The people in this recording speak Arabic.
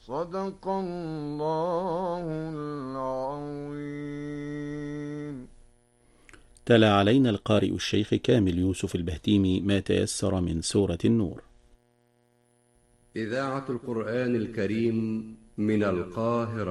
صدق الله العظيم. تلا علينا القارئ الشيخ كامل يوسف البهتيمي ما تيسر من سورة النور. إذاعة القرآن الكريم من القاهرة.